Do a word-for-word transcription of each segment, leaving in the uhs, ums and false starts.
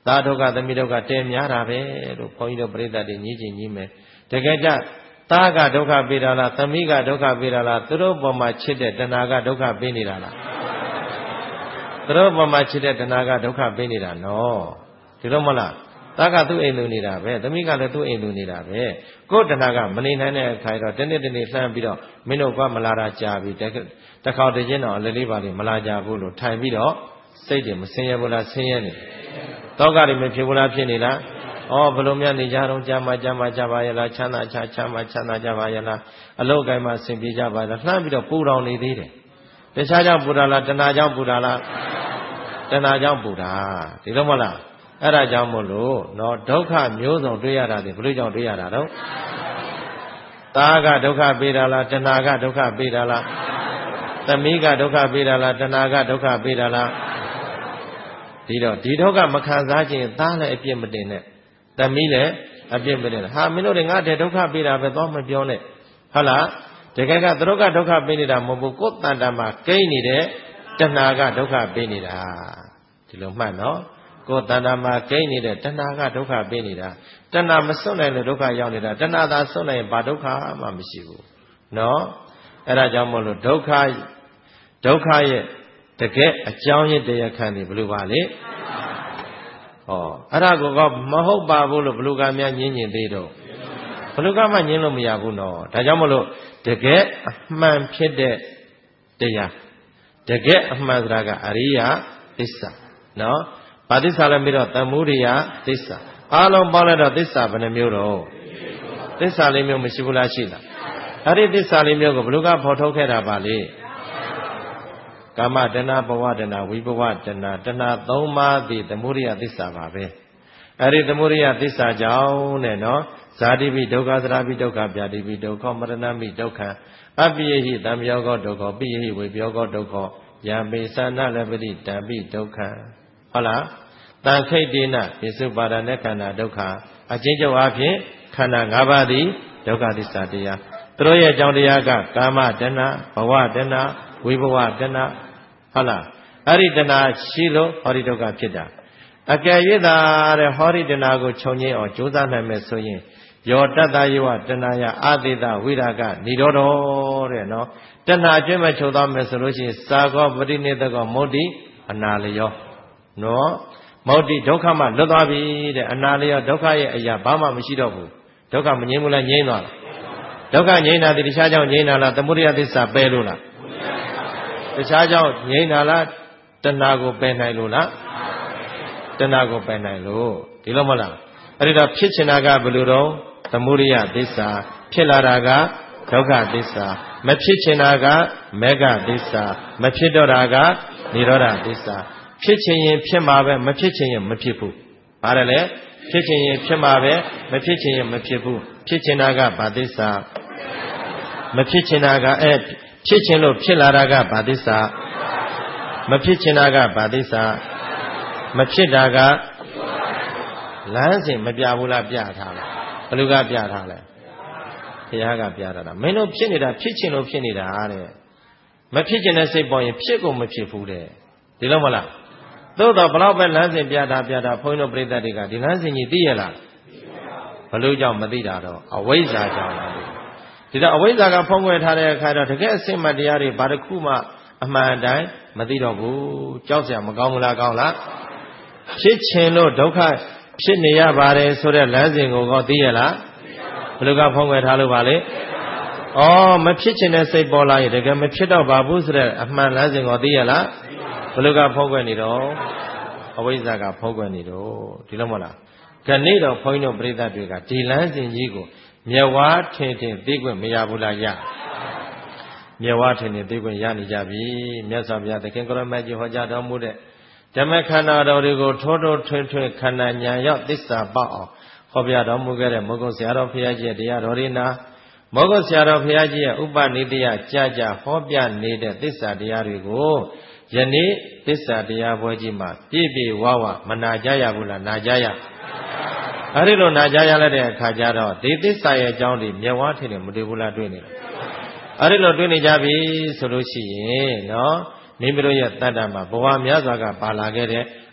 သာဒုက္ခသမီးဒုက္ခတဲများတာပဲလို့ဘုန်းကြီးတို့ပြိဿတွေညီးချင်းညီးမယ်တကယ်ကြသားကဒုက္ခပေးတာလားသမီးကဒုက္ခပေးတာလားသူတို့ပေါ်မှာချစ်တဲ့တဏှာကဒုက္ခပေးနေတာလားသူတို့ပေါ်မှာချစ်တဲ့တဏှာကဒုက္ခပေးနေတာနော်ဒီလိုမလားသားကသူ့အိမ်လူနေတာပဲသမီးကလည်းသူ့အိမ်လူနေတာပဲကိုယ်တဏှာကမနေနိုင်တဲ့အခါတော့တနေ့တနေ့လှမ်းပြီးတော့မင်းတို့ကမလာတာကြာပြီတခါတည်းချင်းတော့အလေးလေးပါလေးမလာကြဘူးလို့ထိုင်ပြီးတော့စိတ်တွေမဆင်းရဲဘူးလားဆင်းရဲနေတောကတွေမဖြစ်ဘူးလားဖြစ်နေလားဩဘယ်လိုများနေကြတော့ကြာမှကြာမှကြာပါရဲ့လားချမ်းသာချချမ်းမှချမ်းသာကြပါရဲ့လားအလုတ်ကိုင်းမှဆင်ပြေကြပါလားလှမ်းပြီးတော့ပူတော်နေသေးတယ်တခြားကြောင့်ပူတာလားတဏှာကြောင့်ပူတာလားတဏှာကြောင့်ပူတာဒီလိုမလားအဲ့ဒါကြောင့်မို့လို့နော်ဒုက္ခမျိုးစုံတွေ့ရတာဒီဘယ်လိုကြောင့်တွေ့ရတာတော့သားကဒုက္ခပေးတာလားတဏှာကဒုက္ခပေးတာလားသမီးကဒုက္ခပေးတာလားတဏှာကဒုက္ခပေးတာလားဒီတော့ဒီဒုက္ခမခံစားခြင်းသားလည်းအပြစ်မတင်နဲ့သမီးလည်းအပြစ်မတင်နဲ့ဟာမင်းတို့တွေငါတဲ့ဒုက္ခပေးတာပဲတော့မပြောနဲ့ဟုတ်လားတကယ်ကသူတို့ကဒုက္ခပေးနေတာမဟုတ်ဘူးကိုယ်တန်တမှာကိန်းနေတဲ့တဏှာကဒုက္ခပေးနေတာဒီလိုမှတ်နော်ကိုယ်တန်တမှာကိန်းနေတဲ့တဏှာကဒုက္ခပေးနေတာတဏှာမစွန့်နိုင်လို့ဒုက္ခရောက်နေတာတဏှာသာစွန့်နိုင်ရင်ဘာဒုက္ခမှမရှိဘူးနော်အဲ့ဒါကြောင့်မို့လို့ဒုက္ခဒုက္ခရဲ့တကယ်အကြောင်းရင်းတရားခံတယ်ဘယ်လိုပါလဲဟောအဲ့ဒါကိုမဟုတ်ပါဘူးလို့ဘလူကများညင်းညင်သေးတော့ဘလူကမှညင်းလို့မရဘူးနော်ဒါကြောင့်မလို့တကယ်အမှန်ဖြစ်တဲ့တရားတကယ်အမှန်စရာကအရိယသစ္စာနော်ဘာသစ္စာလဲပြီးတော့သမုဒိယသစ္စာအားလုံးပေါင်းလိုက်တော့သစ္စာဘယ်နှမျိုးတော့သစ္စာလေးမျိုးမရှိဘူးလားရှိလားအဲ့ဒီသစ္စာလေးမျိုးကိုဘလူကဖော်ထုတ်ခဲ့တာပါလေကာမတဏဘဝတဏဝိဘဝတဏတဏသုံးပါးသည်သမုဒိယသစ္စာပါပဲအဲ့ဒီသမုဒိယသစ္စာကြောင့်နဲ့နော်ဇာတိပိဒုက္ခသရပိဒုက္ခဗျာတိပိဒုက္ခမရဏပိဒုက္ခအပိယဟိတံယောကောဒုက္ခပိယဟိဝေပြောကောဒုက္ခယံပိသနာလပတိတံပိဒုက္ခဟုတ်လားတန်ခိတ်တိနပိစုပါဒနဲ့ခန္ဓာဒုက္ခအချင်းချုပ်အဖြစ်ခန္ဓာ၅ပါးသည်ဒုက္ခသစ္စာတရားသူတို့ရဲ့အကြောင်းတရားကကာမတဏဘဝတဏဝိဘဝတဏဟုတ်လားအဲ့ဒီတဏရှိလို့ဟောဒီဒုက္ခဖြစ်တာအကယ်၍သာတဲ့ဟောဒီတဏကိုခြုံငိမ့်အောင်ကြိုးစားနိုင်မယ်ဆိုရင်ယောတတ္တယောတဏယအာတိတဝိရာဂနိရောဓတဲ့နော်တဏအကျွမ်းမဲ့ချုပ်သွားမယ်ဆိုလို့ရှိရင်သာကောပရိနိသကောမုဒ္ဒိအနာလျောနော်မုဒ္ဒိဒုက္ခမှလွတ်သွားပြီတဲ့အနာလျောဒုက္ခရဲ့အရာဘာမှမရှိတော့ဘူးဒုက္ခမငြိမ်းဘူးလားငြိမ်းသွားလားဒုက္ခငြိမ်းတာဒီတခြားကြောင့်ငြိမ်းတာလားသမုဒိယသစ္စာပယ်လို့လားတခြားကြောင့်ငြိမ်းတာလားတဏှာကိုပယ်နိုင်လို့လားတဏှာကိုပယ်နိုင်လို့ဒီလိုမလားအဲ့ဒီတော့ဖြစ်ချင်တာကဘယ်လိုတော့သမုဒိယသစ္စာဖြစ်လာတာကဒုက္ခသစ္စာမဖြစ်ချင်တာကမေဃသစ္စာမဖြစ်တော့တာကនិရောဓသစ္စာဖြစ်ချင်ရင်ဖြစ်မှာပဲမဖြစ်ချင်ရင်မဖြစ်ဘူးဘာလဲလဲဖြစ်ချင်ရင်ဖြစ်မှာပဲမဖြစ်ချင်ရင်မဖြစ်ဘူးဖြစ်ချင်တာကဘာသစ္စာမဖြစ်ချင်တာကအဲဖြစ်ချင်လို့ဖြစ်လာတာကဘာသစ္စာမဖြစ်ချင်တာကဘာသစ္စာမဖြစ်တာကလမ်းစဉ်မပြဘူးလားပြထားလားဘယ်လိုကပြထားလဲဘုရားကပြထားတာမင်းတို့ဖြစ်နေတာဖြစ်ချင်လို့ဖြစ်နေတာတဲ့မဖြစ်ချင်တဲ့စိတ်ပေါ်ရင်ဖြစ်ကုန်မဖြစ်ဘူးတဲ့ဒီလိုမလားသို့တော့ဘလောက်ပဲလမ်းစဉ်ပြတာပြတာဘုန်းကြီးတို့ပြိဿတွေကဒီလမ်းစဉ်ကြီးသိရလားဘလို့ကြောင့်မသိတာတော့အဝိဇ္ဇာကြောင့်ပါဒီတော့အဝိဇ္ဇာကဖုံးကွယ်ထားတဲ့အခါတော့တကယ်အစစ်မှတ်တရားတွေဘာတစ်ခုမှအမှန်အတိုင်းမသိတော့ဘူးကြောက်စရာမကောင်းဘူးလားကောင်းလားဖြစ်ချင်လို့ဒုက္ခဖြစ်နေရပါတယ်ဆိုတဲ့လမ်းစဉ်ကိုကောသိရလားဘယ်လိုကဖုံးကွယ်ထားလို့ပါလဲဩမဖြစ်ချင်တဲ့စိတ်ပေါ်လာရင်တကယ်မဖြစ်တော့ပါဘူးဆိုတဲ့အမှန်လမ်းစဉ်ကိုသိရလားဘယ်လိုကဖုံးကွယ်နေတော့အဝိဇ္ဇာကဖုံးကွယ်နေတော့ဒီလိုမဟုတ်လားခဏိတော့ဘုန်းကြီးတို့ပြိဿတွေကဒီလမ်းစဉ်ကြီးကိုမြတ်ဝါထင်ထင်သိခွင့်မရဘူးလားရမြတ်ဝါထင်ထင်သိခွင့်ရနေကြပြီမြတ်စွာဘုရားသခင်ကိုရမကြီးဟောကြားတော်မူတဲ့ဓမ္မခန္ဓာတော်တွေကိုထိုးထိုးထွင်းထွင်းခန္ဓာညာရောက်သစ္စာပေါက်အောင်ဟောပြတော်မူခဲ့တဲ့မောဂုတ်ဆရာတော်ဘုရားကြီးရဲ့တရားတော်ရင်းနာမောဂုတ်ဆရာတော်ဘုရားကြီးရဲ့ဥပနိတယကြာကြာဟောပြနေတဲ့သစ္စာတရားတွေကိုယနေ့သစ္စာတရားပွဲကြီးမှာပြည့်ပြည့်ဝဝမနာကြရဘူးလားနာကြရအဲ့ဒီလိုနာကြရလိုက်တဲ့အခါကျတော့ဒီသစ္စာရဲ့အကြောင်းတွေမျက်ဝါးထင်တယ်မတွေ့ဘူးလားတွေ့နေလားအဲ့ဒီလိုတွေ့နေကြပြီဆိုလို့ရှိရင်နော်မိမိတို့ရဲ့တတ္တမှာဘဝများစွာကပါလာခဲ့တဲ့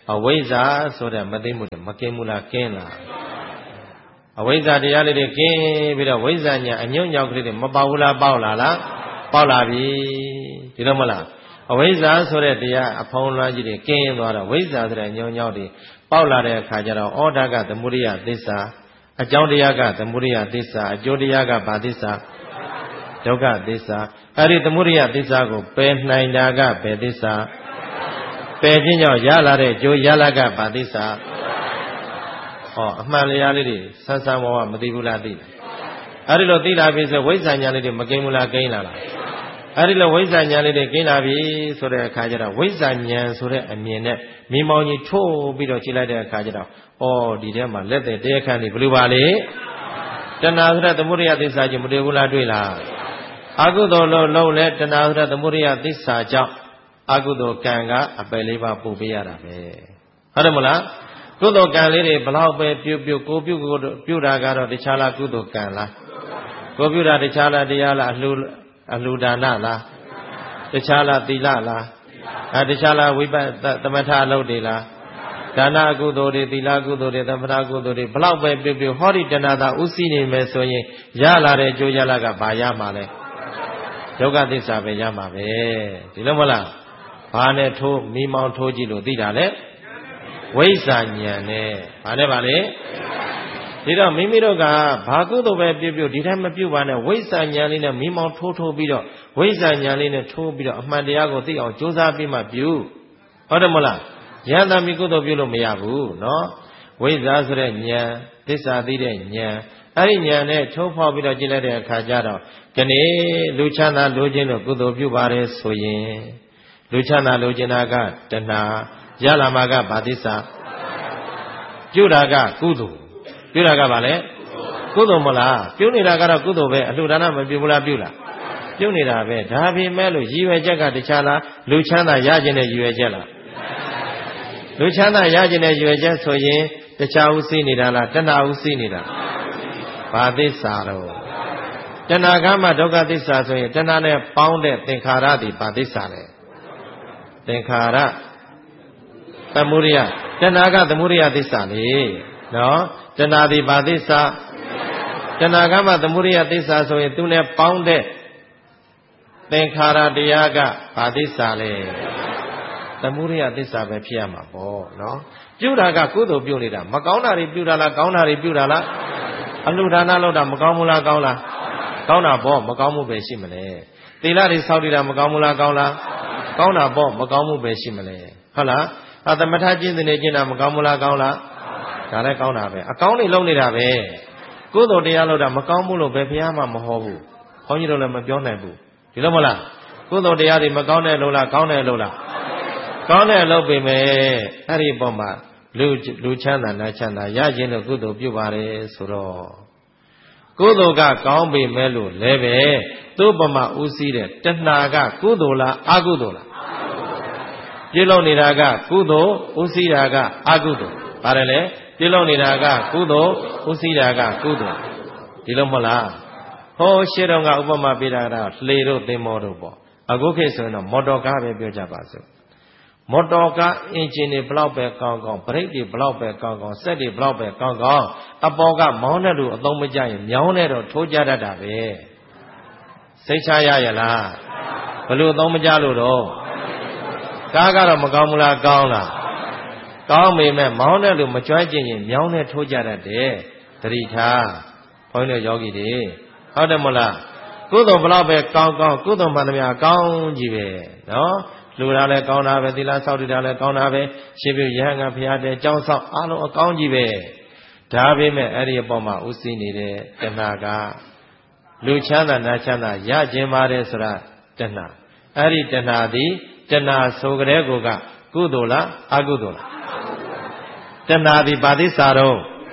အဝိဇ္ဇာဆိုတဲ့မသိမှုတွေမကင်းဘူးလားကင်းလားအဝိဇ္ဇာတရားလေးတွေကင်းပြီးတော့ဝိဇ္ဇာညာအညွန့်ညောက်ကလေးတွေမပေါဘူးလားပေါက်လာလားပေါက်လာပြီဒီလိုမလားအဝိဇ္ဇာဆိုတဲ့တရားအဖုံးလွှမ်းကြီးတွေကင်းသွားတော့ဝိဇ္ဇာဆိုတဲ့အညွန့်ညောက်တွေပေါက်လာတဲ့အခါကျတော့ဩဒါကသမုဒိယသစ္စာအကြောင်းတရားကသမုဒိယသစ္စာအကျိုးတရားကဘာသစ္စာဒုက္ခသစ္စာအဲ့ဒီသမုဒိယသစ္စာကိုပယ်နိုင်တာကဘယ်သစ္စာပယ်ခြင်းကြောင့်ရလာတဲ့ကျိုးရလာကဘာသစ္စာဟောအမှန်တရားလေးတွေဆန်းဆန်းဘောကမသိဘူးလားသိလားအဲ့ဒီလိုသိလာပြီဆိုဝိဇ္ဇာညာလေးတွေမကိန်းဘူးလားကိန်းလာလားအဲ့ဒီလိုဝိဇ္ဇာညာလေးတွေကိန်းလာပြီဆိုတဲ့အခါကျတော့ဝိဇ္ဇာညာဆိုတဲ့အမြင်နဲ့မိမောင်ကြီးထိုးပြီးတော့ကြည့်လိုက်တဲ့အခါကျတော့ဩဒီထဲမှာလက်တဲ့တရားခန့်နေဘယ်လိုပါလဲတဏှာဆိုတဲ့သမုဒိယသစ္စာကြီးမတွေ့ဘူးလားတွေ့လားအကုသိုလ်လုံးလုံးလဲတဏှာဆိုတဲ့သမုဒိယသစ္စာကြောင့်အကုသိုလ်ကံကအပယ်လေးပါပို့ပေးရတာပဲဟုတ်တယ်မလားကုသိုလ်ကံလေးတွေဘလောက်ပဲပြုတ်ပြုတ်ကိုပြုတ်ကိုပြုတ်တာကတော့တခြားလားကုသိုလ်ကံလားကိုပြုတ်တာတခြားလားတရားလားအလှအလှဒါနလားတခြားလားသီလလားအဲတခြားလားဝိပဿသမထအလုပ်တွေလားဒါနကုသိုလ်တွေသီလကုသိုလ်တွေသမထကုသိုလ်တွေဘလောက်ပဲပြုတ်ပြုတ်ဟောဒီတဏှာသာဥသိနေမယ်ဆိုရင်ရလာတဲ့ကြိုးရလာကဘာရမှာလဲဒုက္ခသစ္စာပဲရမှာပဲဒီလိုမလားဘာနဲ့ထိုးမိမောင်းထိုးကြည့်လို့သိတာလဲဝိဇ္ဇာဉာဏ်နဲ့ဘာနဲ့ပါလဲဒီတော့မိမိတို့ကဘာကုသိုလ်ပဲပြုပြုဒီတိုင်းမပြုပါနဲ့ဝိဇ္ဇာဉာဏ်လေးနဲ့မိမောင်းထိုးထိုးပြီးတော့ဝိဇ္ဇာဉာဏ်လေးနဲ့ထိုးပြီးတော့အမှန်တရားကိုသိအောင်ကြိုးစားပြီးမှပြုဟုတ်တယ်မလားဉာဏ်သာမိကုသိုလ်ပြုလို့မရဘူးနော်ဝိဇ္ဇာဆိုတဲ့ဉာဏ်သစ္စာသိတဲ့ဉာဏ်အဲ့ဒီဉာဏ်နဲ့ထိုးဖောက်ပြီးတော့ကြည့်လိုက်တဲ့အခါကျတော့ကနေ့လူချမ်းသာလိုခြင်းလို့ကုသိုလ်ပြုပါတယ်ဆိုရင်လူချမ်းသာလိုခြင်းကတဏှာရလာမှာကဘာသစ္စာပြုတာကကုသိုလ်ပြုတာကဘာလဲကုသိုလ်မလားပြုနေတာကတော့ကုသိုလ်ပဲအလှူဒါနမပြုဘူးလားပြုလားပြုနေတာပဲဒါပေမဲ့လို့ရည်ရွယ်ချက်ကတခြားလားလူချမ်းသာရခြင်းတဲ့ရည်ရွယ်ချက်လားလူချမ်းသာရခြင်းတဲ့ရည်ရွယ်ချက်ဆိုရင်တခြားဥသိနေတာလားတဏှာဥသိနေတာဘာသစ္စာတော့တဏှာကမှဒုက္ခသစ္စာဆိုရင်တဏှာနဲ့ပေါင်းတဲ့သင်္ခါရသည်ဘာသစ္စာလဲသင်္ခါရသမုဒိယတဏှာကသမုဒိယသစ္စာလေနော်တဏှာသည်ဘာသစ္စာတဏှာကမှသမုဒိယသစ္စာဆိုရင်သူနဲ့ပေါင်းတဲ့သင်္ခါရတရားကဘာသစ္စာလဲသမုဒိယသစ္စာပဲဖြစ်ရမှာပေါ့နော်ပြုတာကကုသိုလ်ပြုနေတာမကောင်းတာတွေပြုတာလားကောင်းတာတွေပြုတာလားအလှူဒါနလုပ်တာမကောင်းဘူးလားကောင်းလားကောင်းတာပေါ့မကောင်းမှုပဲရှိမလဲသီလတွေစောင့်တည်တာမကောင်းဘူးလားကောင်းလားကောင်းတာပေါ့မကောင်းမှုပဲရှိမလဲဟုတ်လားအသမထကျင့်တဲ့ကျင့်တာမကောင်းဘူးလားကောင်းလားဒါလည်းကောင်းတာပဲအကောင်းတွေလုပ်နေတာပဲကုသိုလ်တရားလုပ်တာမကောင်းဘူးလို့ဘယ်ဘုရားမှမဟောဘူးခေါင်းကြီးတို့လည်းမပြောနိုင်ဘူးဒီလိုမလားကုသိုလ်တရားတွေမကောင်းတဲ့လို့လားကောင်းတဲ့လို့လားကောင်းတဲ့လုပ်ပေမဲ့အဲ့ဒီပုံမှာလူလူချမ်းသာနာချမ်းသာရခြင်းလို့ကုသိုလ်ပြုပါတယ်ဆိုတော့ကုသိုလ်ကကောင်းပေမဲ့လို့လည်းပဲသူ့ပမာဥစည်းတဲ့တဏှာကကုသိုလ်လားအကုသိုလ်လားပြုလုပ်နေတာကကုသိုလ်ဥစည်းတာကအကုသိုလ်ပါတယ်လေပြုလုပ်နေတာကကုသိုလ်ဥစည်းတာကကုသိုလ်ဒီလိုမလားဟောရှေ့တော်ကဥပမာပေးတာကလှေတို့သင်္ဘောတို့ပေါ့အခုခေတ်ဆိုရင်တော့မော်တော်ကားပဲပြောကြပါစို့မော်တော်ကားအင်ဂျင်တွေဘလောက်ပဲကောင်းကောင်းဘရိတ်တွေဘလောက်ပဲကောင်းကောင်းစက်တွေဘလောက်ပဲကောင်းကောင်းအပေါ်ကမောင်းတဲ့လူအသုံးမကျရင်မြောင်းတဲ့တော့ထိုးကြတတ်တာပဲစိတ်ချရရလားဘလို့အသုံးမကျလို့တော့ကားကတော့မကောင်းဘူးလားကောင်းလားကောင်းပေမဲ့မောင်းတဲ့လူမကြွကျင်ရင်မြောင်းတဲ့ထိုးကြတတ်တယ်သတိထားဘုန်းကြီးတို့ယောဂီတွေဟုတ်တယ်မလားကုသိုလ်ဘလောက်ပဲကောင်းကောင်းကုသိုလ်မှန်သမျှကောင်းကြီးပဲနော်လူတာလည်းကောင်းတာပဲသီလစောင့်တည်တာလည်းကောင်းတာပဲရှင်ပြုရဟန်းကဘုရားတဲ့ကြောင်းဆောင်အားလုံးအကောင်းကြီးပဲဒါပေမဲ့အဲ့ဒီအပေါ်မှာဥသိနေတဲ့တဏှာကလူချမ်းသာနာချမ်းသာရခြင်းပါတယ်ဆိုတာတဏှာအဲ့ဒီတဏှာသည်တဏှာဆိုကြတဲ့ကိုကကုသိုလ်လားအကုသိုလ်လားတဏှာသည်ဘာသစ္စာတော့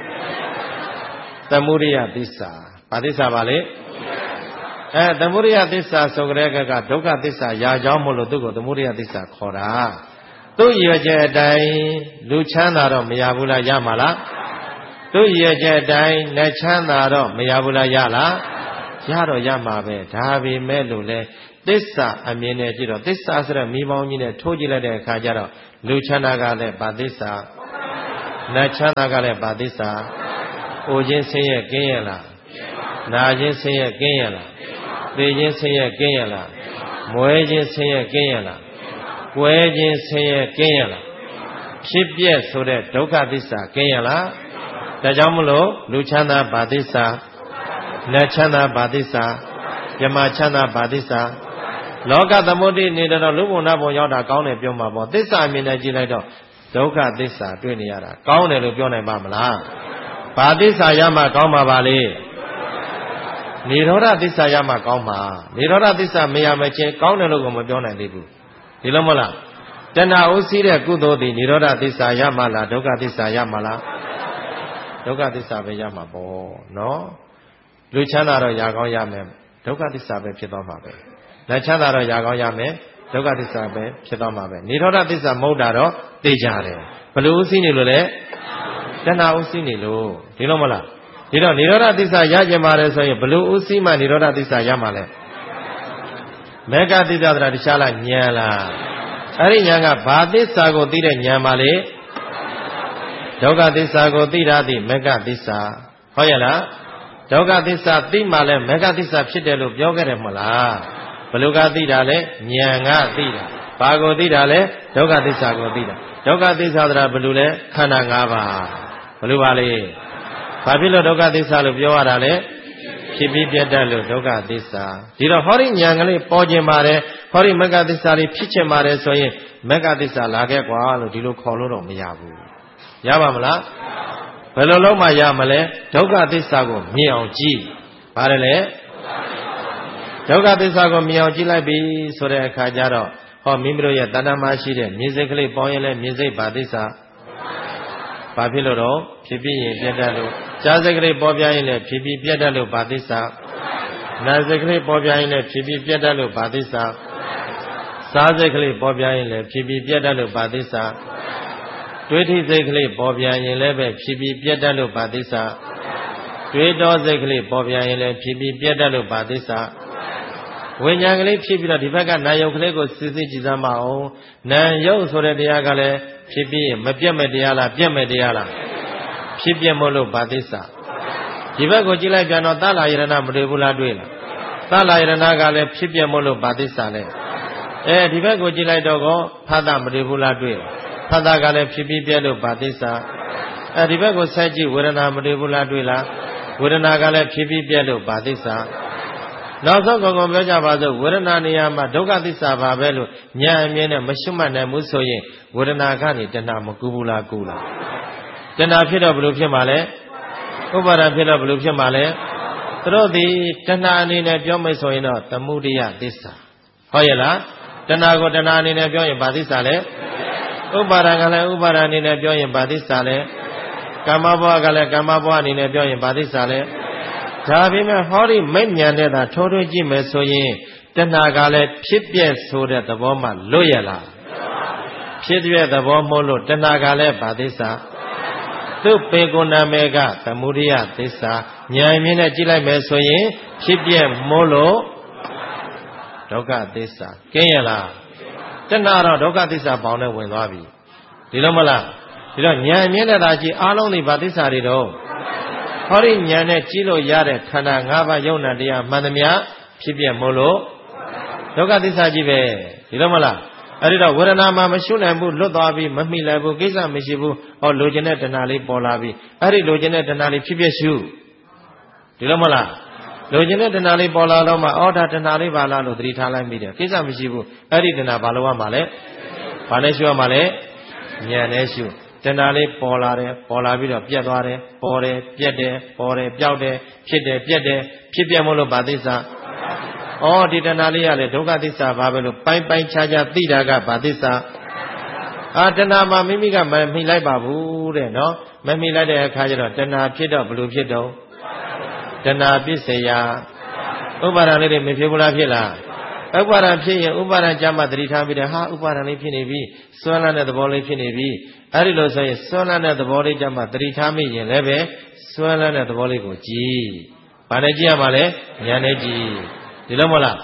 သမုဒိယသစ္စာဘာသစ္စာပါလဲအဲသမုဒိယသစ္စာဆိုကြတဲ့ကဒုက္ခသစ္စာရာကြောင်းမို့လို့သူ့ကိုသမုဒိယသစ္စာခေါ်တာသူ့ရည်ချက်အတိုင်းလူချမ်းသာတော့မရဘူးလားရမှာလားသူ့ရည်ချက်အတိုင်းလက်ချမ်းသာတော့မရဘူးလားရလားရတော့ရမှာပဲဒါပေမဲ့လို့လေသစ္စာအမြင်နဲ့ကြည့်တော့သစ္စာဆိုတဲ့မိပေါင်းကြီးနဲ့ထိုးကြည့်လိုက်တဲ့အခါကျတော့လူချမ်းသာကလည်းဗာသစ္စာနတ်ချမ်းသာကလည်းဗာသစ္စာအိုခြင်းဆင်းရဲကင်းရလားနာခြင်းဆင်းရဲကင်းရလားသေခြင်းဆင်းရဲကင်းရလားမွဲခြင်းဆင်းရဲကင်းရလားကွဲခြင်းဆင်းရဲကင်းရလားဖြစ်ပြက်ဆိုတဲ့ဒုက္ခသစ္စာကင်းရလားဒါကြောင့်မလို့လူချမ်းသာဗာသစ္စာနတ်ချမ်းသာဗာသစ္စာယမချမ်းသာဗာသစ္စာလောကသမုဒိနေတော့လူဘုံနာဘုံရောက်တာကောင်းတယ်ပြောမှာပေါ့သစ္စာအမြင်နဲ့ကြည့်လိုက်တော့ဒုက္ခသစ္စာတွေ့နေရတာကောင်းတယ်လို့ပြောနိုင်ပါမလားဗာသစ္စာရမှကောင်းမှာပါလေနိရောဓသစ္စာရမှကောင်းမှာနိရောဓသစ္စာမရမချင်းကောင်းတယ်လို့ကမပြောနိုင်သေးဘူးဒီလိုမဟုတ်လားတဏှာဥစည်းတဲ့ကုသိုလ်သည်နိရောဓသစ္စာရမှလားဒုက္ခသစ္စာရမှလားဒုက္ခသစ္စာပဲရမှာပေါ့နော်လူချမ်းသာတော့ရာကောင်းရမယ်ဒုက္ခသစ္စာပဲဖြစ်သွားမှာပဲလက်ချမ်းသာတော့ရာကောင်းရမယ်ဒုက္ခသစ္စာပဲဖြစ်သွားမှာပဲနိရောဓသစ္စာမဟုတ်တာတော့သိကြတယ်ဘလို့ဥစည်းနေလို့လဲတဏှာဥစည်းနေလို့ဒီလိုမလားဒီတော့နိရောဓသစ္စာရကြမှာလဲဆိုရင်ဘလို့ဥစည်းမှနိရောဓသစ္စာရမှာလဲမေဃသစ္စာတရားတခြားလားဉာဏ်လားအဲ့ဒီဉာဏ်ကဘာသစ္စာကိုသိတဲ့ဉာဏ်ပါလေဒုက္ခသစ္စာကိုသိတာသည်မေဃသစ္စာဟုတ်ရဲ့လားဒုက္ခသစ္စာသိမှလည်းမေဃသစ္စာဖြစ်တယ်လို့ပြောခဲ့တယ်မလားဘယ်လိုကသိတာလဲဉာဏ်ကသိတာဘာကိုသိတာလဲဒုက္ခသစ္စာကိုသိတာဒုက္ခသစ္စာဆိုတာဘယ်လိုလဲခန္ဓာ၅ပါးဘယ်လိုပါလဲဘာဖြစ်လို့ဒုက္ခသစ္စာလို့ပြောရတာလဲဖြစ်ပြီးပြတ်တတ်လို့ဒုက္ခသစ္စာဒီတော့ဟောဒီဉာဏ်ကလေးပေါ်ခြင်းပါတယ်ဟောဒီမေဃသစ္စာလေးဖြစ်ခြင်းပါတယ်ဆိုရင်မေဃသစ္စာလာခဲ့ကွာလို့ဒီလိုခေါ်လို့တော့မရဘူးရပါမလားဘယ်လိုလုပ်မှရမလဲဒုက္ခသစ္စာကိုမြင်အောင်ကြည့်ပါတယ်လေဒုက္ခသစ္စာကိုမြင်အောင်ကြည့်လိုက်ပြီဆိုတဲ့အခါကျတော့ဟောမိမိတို့ရဲ့တဏ္ဍာမရှိတဲ့မြင်စိတ်ကလေးပေါင်းရင်လည်းမြင်စိတ်ဘာသစ္စာဘာဖြစ်လို့တော့ဖြစ်ပြီးရင်ပြတ်တတ်လို့ကြားစိတ်ကလေးပေါ်ပြရင်လည်းဖြစ်ပြီးပြတ်တတ်လို့ဘာသစ္စာနာစိတ်ကလေးပေါ်ပြရင်လည်းဖြစ်ပြီးပြတ်တတ်လို့ဘာသစ္စာစားစိတ်ကလေးပေါ်ပြရင်လည်းဖြစ်ပြီးပြတ်တတ်လို့ဘာသစ္စာတွေးထိစိတ်ကလေးပေါ်ပြရင်လည်းပဲဖြစ်ပြီးပြတ်တတ်လို့ဘာသစ္စာတွေးတော်စိတ်ကလေးပေါ်ပြရင်လည်းဖြစ်ပြီးပြတ်တတ်လို့ဘာသစ္စာဝိညာဉ်ကလေးဖြစ်ပြီးတော့ဒီဘက်ကနာယုတ်ကလေးကိုစစ်စစ်ကြည့်စမ်းပါအောင်နာယုတ်ဆိုတဲ့တရားကလည်းဖြစ်ပြီးမပြတ်မဲ့တရားလားပြတ်မဲ့တရားလားဖြစ်ပြမို့လို့ဘာသစ္စာဒီဘက်ကိုကြည့်လိုက်ပြန်တော့သလာယရဏမတွေ့ဘူးလားတွေ့လားသလာယရဏကလည်းဖြစ်ပြမို့လို့ဘာသစ္စာလဲအဲဒီဘက်ကိုကြည့်လိုက်တော့ကောဖတ်တာမတွေ့ဘူးလားတွေ့လားဖတ်တာကလည်းဖြစ်ပြီးပြတ်လို့ဘာသစ္စာအဲဒီဘက်ကိုဆက်ကြည့်ဝေဒနာမတွေ့ဘူးလားတွေ့လားဝေဒနာကလည်းဖြစ်ပြီးပြတ်လို့ဘာသစ္စာနောက်ဆုံးကောင်ကောင်ပြောကြပါစို့ဝေဒနာနေရာမှာဒုက္ခသစ္စာပါပဲလို့ဉာဏ်အမြင်နဲ့မရှုမှတ်နိုင်ဘူးဆိုရင်ဝေဒနာကနေတဏှာမကူဘူးလားကူလားတဏှာဖြစ်တော့ဘယ်လိုဖြစ်မှာလဲဥပါဒံဖြစ်တော့ဘယ်လိုဖြစ်မှာလဲသူတို့ဒီတဏှာအနေနဲ့ပြောမယ်ဆိုရင်တော့သမုဒယသစ္စာဟုတ်ရဲ့လားတဏှာကိုတဏှာအနေနဲ့ပြောရင်ဘာသစ္စာလဲဥပါဒံကလည်းဥပါဒံအနေနဲ့ပြောရင်ဘာသစ္စာလဲကာမဘဝကလည်းကာမဘဝအနေနဲ့ပြောရင်ဘာသစ္စာလဲဒါပေမဲ့ဟောဒီမဲ့ဉာဏ်နဲ့သာထိုးထွင်းကြည့်မယ်ဆိုရင်တဏှာကလည်းဖြစ်ပြက်ဆိုတဲ့သဘောမှလွတ်ရလားဖြစ်ပြက်သဘောမို့လို့တဏှာကလည်းဘာသစ္စာသူ့ပေကုဏမေကသမုဒယသစ္စာဉာဏ်မြင်နဲ့ကြည့်လိုက်မယ်ဆိုရင်ဖြစ်ပြက်မို့လို့ဒုက္ခသစ္စာကင်းရလားတဏှာတော့ဒုက္ခသစ္စာပေါင်းနဲ့ဝင်သွားပြီဒီလိုမလားဒီတော့ဉာဏ်မြင်တဲ့သာကြည့်အားလုံးဒီဘာသစ္စာတွေတော့ဟောဒီဉာဏ်နဲ့ကြည့်လို့ရတဲ့ခန္ဓာ၅ပါးယုံနာတရားမှန်သမျှဖြစ်ပြမို့လို့ဒုက္ခသစ္စာကြီးပဲဒီလိုမလားအဲ့ဒီတော့ဝေဒနာမှာမရှုနိုင်ဘူးလွတ်သွားပြီမမိလိုက်ဘူးကိစ္စမရှိဘူးဟောလိုချင်တဲ့တဏှာလေးပေါ်လာပြီအဲ့ဒီလိုချင်တဲ့တဏှာလေးဖြစ်ပြရှုဒီလိုမလားလိုချင်တဲ့တဏှာလေးပေါ်လာတော့မှအော်ဒါတဏှာလေးပါလားလို့သတိထားလိုက်မိတယ်ကိစ္စမရှိဘူးအဲ့ဒီတဏှာဘာလို့ရမှာလဲဘာနဲ့ရှုရမှာလဲဉာဏ်နဲ့ရှုတဏှာလေးပေါ်လာတယ်ပေါ်လာပြီးတော့ပြတ်သွားတယ်ပေါ်တယ်ပြတ်တယ်ပေါ်တယ်ပျောက်တယ်ဖြစ်တယ်ပြတ်တယ်ဖြစ်ပြမို့လို့ဘာသစ္စာဩဒီတဏှာလေးရလေဒုက္ခသစ္စာဘာပဲလို့ပိုင်းပိုင်းခြားခြားသိတာကဘာသစ္စာအာတဏှာမှာမိမိကမမိလိုက်ပါဘူးတဲ့နော်မမိလိုက်တဲ့အခါကျတော့တဏှာဖြစ်တော့ဘလို့ဖြစ်တော့တဏှာပစ္စယဥပါဒံလေးတွေမဖြစ်ဘူးလားဖြစ်လားဥပါဒံဖြစ်ရင်ဥပါဒံကြမှာသတိထားပြီးတယ်ဟာဥပါဒံလေးဖြစ်နေပြီစွမ်းလန်းတဲ့သဘောလေးဖြစ်နေပြီအဲ့ဒီလိုဆိုရင်စွမ်းလန်းတဲ့သဘောလေးကြမှာသတိထားမိရင်လည်းပဲစွမ်းလန်းတဲ့သဘောလေးကိုကြည့်ဘာနဲ့ကြည့်ရမှာလဲဉာဏ်နဲ့ကြည့်ဒီလိုမဟုတ်လား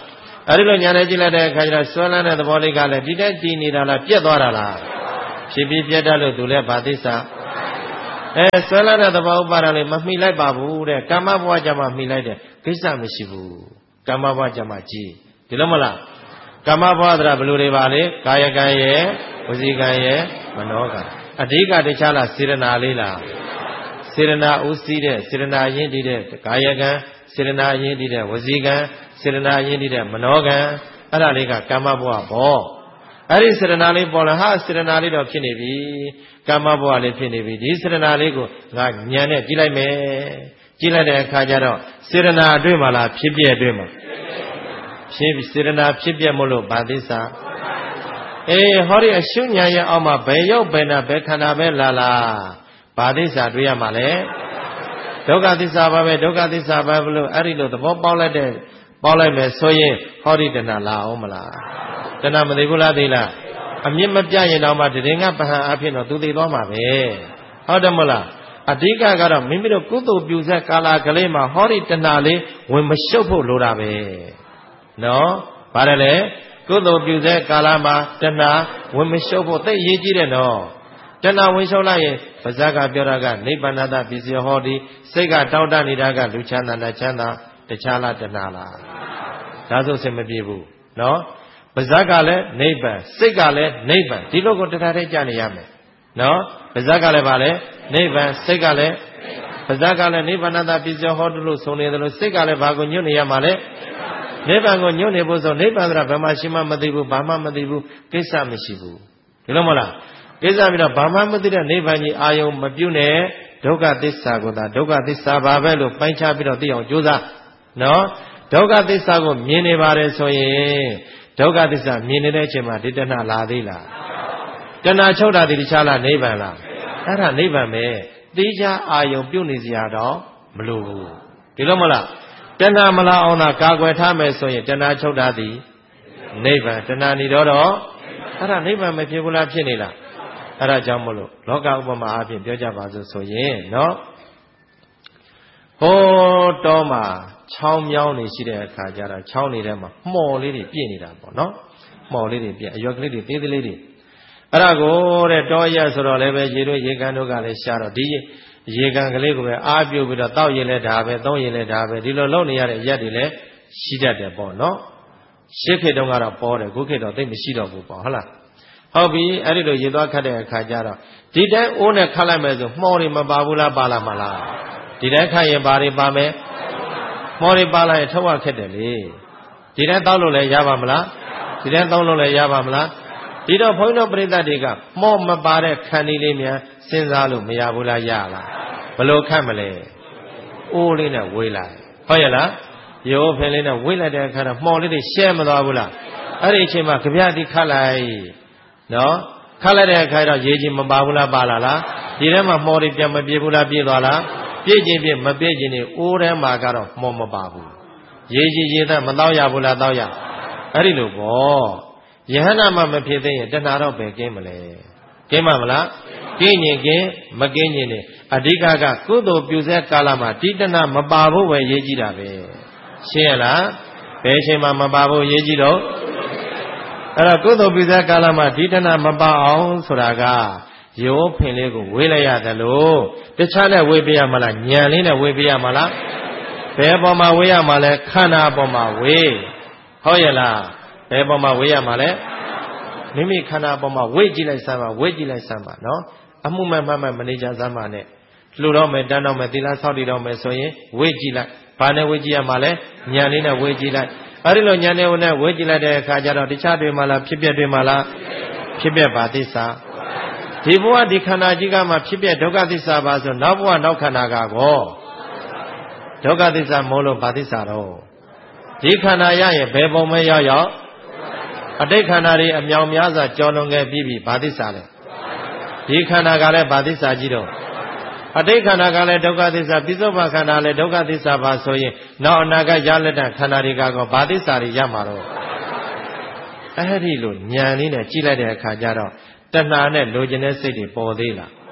အဲ့ဒီလိုညာနဲ့ကြည့်လိုက်တဲ့အခါကျတော့ဆွဲလန်းတဲ့သဘောလေးကလည်းဒီတက်တည်နေတာလားပြက်သွားတာလားဖြစ်ပြီးပြက်တတ်လို့သူလည်းဗာသစ္စာအဲဆွဲလန်းတဲ့သဘောဥပါဒလေးမမှီလိုက်ပါဘူးတဲ့ကာမဘဝကြမှာမှီလိုက်တဲ့ကိစ္စမရှိဘူးကာမဘဝကြမှာကြည်ဒီလိုမလားကာမဘဝဆိုတာဘယ်လိုတွေပါလဲကာယကံရဲ့ဝစီကံရဲ့မနောကံအဓိကတခြားလားစေရနာလေးလားစေရနာဥစည်းတဲ့စေရနာရင်းတည်တဲ့ကာယကံစေရနာရင်းတည်တဲ့ဝစီကံစေရနာရင်းတည်တဲ့မနောကံအဲ့ဒါလေးကကာမဘဝဘောအဲ့ဒီစေရနာလေးပေါ်လာဟာစေရနာလေးတော့ဖြစ်နေပြီကာမဘဝလေးဖြစ်နေပြီဒီစေရနာလေးကိုငါဉာဏ်နဲ့ကြည့်လိုက်မယ်ကြည့်လိုက်တဲ့အခါကျတော့စေရနာအတွင်းမှာလားဖြစ်ပြအတွင်းမှာဖြစ်စေရနာဖြစ်ပြမို့လို့ဗာသစ္စာအေးဟောဒီအရှုဉာဏ်ရဲ့အောက်မှာဘယ်ရောက်ဘယ်နာဘယ်ခန္ဓာပဲလာလာဗာသစ္စာတွေ့ရမှာလေဒုက္ခသစ္စာပါပဲဒုက္ခသစ္စာပါဘလို့အဲ့ဒီလိုသဘောပေါက်လိုက်တဲ့ပေါက်လိုက်မယ်ဆိုရင်ဟောဒီတဏှာလာအောင်မလားတဏှာမသိဘူးလားသိလားအမြင့်မပြရင်တော့မှတရင်ကပဟံအဖြစ်တော့သူသိသွားမှာပဲဟုတ်တယ်မလားအဓိကကတော့မိမိတို့ကုသိုလ်ပြုဆက်ကာလကလေးမှာဟောဒီတဏှာလေးဝင်မရှုပ်ဖို့လိုတာပဲနော်ဗါတယ်လေကုသိုလ်ပြုဆက်ကာလမှာတဏှာဝင်မရှုပ်ဖို့သိရေးကြည့်တယ်နော်တဏှာဝင်ရှုပ်လိုက်ရင်ပါဇက်ကပြောတာကနိဗ္ဗာန်တပစ္စယဟောဒီစိတ်ကတောင်းတနေတာကလူချမ်းသာနဲ့ချမ်းသာတခြားလားတဏှာလားဒါဆိုစင်မပြေဘူးနော်ပါဇက်ကလည်းနိဗ္ဗာန်စိတ်ကလည်းနိဗ္ဗာန်ဒီလိုကိုတခါတည်းကြားနေရမယ်နော်ပါဇက်ကလည်းဗာလဲနိဗ္ဗာန်စိတ်ကလည်းပါဇက်ကလည်းနိဗ္ဗာန်တပစ္စယဟောဒီလို့ဆိုနေတယ်လို့စိတ်ကလည်းဘာကိုညွတ်နေရမှာလဲနိဗ္ဗာန်ကိုညွတ်နေဖို့ဆိုနိဗ္ဗာန်ဆိုတာဘယ်မှာရှိမှမသိဘူးဘာမှမသိဘူးကိစ္စမရှိဘူးဒီလိုမဟုတ်လားကိစ္စပြီးတော့ဘာမှမသိတဲ့နိဗ္ဗာန်ကြီးအာယုံမပြုတ်နဲ့ဒုက္ခသစ္စာကိုသာဒုက္ခသစ္စာပါပဲလို့ပိုင်းခြားပြီးတော့သိအောင်ကြိုးစားနော်ဒုက္ခသစ္စာကိုမြင်နေပါတယ်ဆိုရင်ဒုက္ခသစ္စာမြင်နေတဲ့အချိန်မှာဒီတဏှာလာသေးလားတဏှာချုပ်တာဒီတခြားလားနိဗ္ဗာန်လားအဲ့ဒါနိဗ္ဗာန်ပဲသိချာအာယုံပြုတ်နေစရာတော့မလိုဘူးဒီလိုမလားတဏှာမလာအောင်သာကာကွယ်ထားမယ်ဆိုရင်တဏှာချုပ်တာဒီနိဗ္ဗာန်တဏှာနေတော့တော့အဲ့ဒါနိဗ္ဗာန်မဖြစ်ဘူးလားဖြစ်နေလားအဲ့ဒါကြောင့်မလို့လောကဥပမာအဖြစ်ပြောကြပါစို့ဆိုရင်နော်ဟိုးတောမှာချောင်းမြောင်းနေရှိတဲ့အခါကျတော့ချောင်းနေတဲ့မှာမှော်လေးတွေပြည့်နေတာပေါ့နော်မှော်လေးတွေပြည့်အရွက်ကလေးတွေသေးသေးလေးတွေအဲ့ဒါကိုတဲ့တောရက်ဆိုတော့လည်းပဲရေတို့ရေကန်တို့ကလည်းရှားတော့ဒီရေကန်ကလေးကိုပဲအားပြုတ်ပြီးတော့တောက်ရင်လည်းဒါပဲသုံးရင်လည်းဒါပဲဒီလိုလုပ်နေရတဲ့ရက်တွေလည်းရှိတတ်တယ်ပေါ့နော်ရှစ်ခေတ်တုန်းကတော့ပေါ်တယ်ခုခေတ်တော့သိမရှိတော့ဘူးပေါ့ဟုတ်လားဟုတ်ပြီအဲ့ဒီလိုရေသွားခတ်တဲ့အခါကျတော့ဒီတိုင်းအိုးနဲ့ခတ်လိုက်မယ်ဆိုမှော်တွေမပါဘူးလားပါလာမလားဒီတိုင်းခတ်ရင်ဘာတွေပါမယ်မှော်တွေပါလာရင်ထုတ်ရခက်တယ်လေဒီတိုင်းတောက်လို့လည်းရပါမလားဒီတိုင်းတောက်လို့လည်းရပါမလားဒီတော့ဘုန်းကြီးတို့ပြိဿတွေကမှော်မပါတဲ့ခန္ဒီလေးများစဉ်းစားလို့မရဘူးလားရလားဘလို့ခတ်မလဲအိုးလေးနဲ့ဝေးလိုက်ဟုတ်ရဲ့လားရိုးဖင်လေးနဲ့ဝေးလိုက်တဲ့အခါတော့မှော်လေးတွေရှဲမသွားဘူးလားအဲ့ဒီအချိန်မှာကြပြတိခတ်လိုက်နော်ခတ်လိုက်တဲ့အခါတော့ရေကြီးမပါဘူးလားပါလာလားဒီထဲမှာမှော်တွေပြန်မပြေဘူးလားပြေးသွားလားပြေးခြင်းပြေးမပြေးခြင်းနေအိုးထဲမှာကတော့မှော်မပါဘူးရေကြီးရေသက်မတော့ရဘူးလားတော့ရအဲ့ဒီလိုပေါ့ယဟနာမှမဖြစ်သေးရင်တဏှာတော့ပဲကင်းမလဲကင်းမှာမလားကင်းရင်ကင်းမကင်းရင်နေအဓိကကကုသိုလ်ပြုစေကာလမှာဒီတဏှာမပါဖို့ပဲရေးကြည့်တာပဲရှင်းရလားဘယ်အချိန်မှမပါဖို့ရေးကြည့်တော့အဲ့တော့ကုသိုလ်ပြုစေကာလမှာဒီတဏှာမပါအောင်ဆိုတာကရိုးဖင်လေးကိုဝေးလိုက်ရတယ်လို့တခြားနဲ့ဝေးပြရမလားညံလေးနဲ့ဝေးပြရမလားဘယ်ပေါ်မှာဝေးရမှာလဲခန္ဓာပေါ်မှာဝေးဟုတ်ရဲ့လားဘယ်ပေါ်မှာဝေးရမှာလဲမိမိခန္ဓာပေါ်မှာဝေ့ကြည့်လိုက်စမ်းပါဝေ့ကြည့်လိုက်စမ်းပါနော်အမှုမဲ့မှတ်မဲ့မနေကြစမ်းပါနဲ့လှူတော့မယ်တန်းတော့မယ်သီလဆောက်တည်တော့မယ်ဆိုရင်ဝေ့ကြည့်လိုက်ဘာနဲ့ဝေ့ကြည့်ရမှာလဲဉာဏ်လေးနဲ့ဝေ့ကြည့်လိုက်အဲဒီလိုဉာဏ်နဲ့ဝေ့ကြည့်လိုက်တဲ့အခါကျတော့တခြားတွေမှာလားဖြစ်ပျက်တွေမှာလားဖြစ်ပျက်ပါသစ္စာဒီဘဝဒီခန္ဓာကြီးကမှဖြစ်ပျက်ဒုက္ခသစ္စာပါဆိုနောက်ဘဝနောက်ခန္ဓာကကောဒုက္ခသစ္စာမို့လို့ဘာသစ္စာတော့ဒီခန္ဓာရရင်ဘယ်ပုံမဲ့ရောက်ရောက်အတိတ်ခန္ဓာတွေအမြောင်များစွာကြော်လွန်ခဲ့ပြီးပြီဘာသစ္စာလဲဒီခန္ဓာကလည်းဘာသစ္စာကြီးတော့အတိတ်ခန္ဓာကလည်းဒုက္ခသစ္စာပိဿုပခန္ဓာလည်းဒုက္ခသစ္စာပါဆိုရင်နောက်အနာဂတ်ရလက်တခန္ဓာတွေကကောဘာသစ္စာတွေရမှာတော့အဲ့ဒီလိုဉာဏ်လေးနဲ့ကြည့်လိုက်တဲ့အခါကျတော့တဏှာနဲ့လိုချင်တဲ့စိတ်တွေပေါ်သေးလား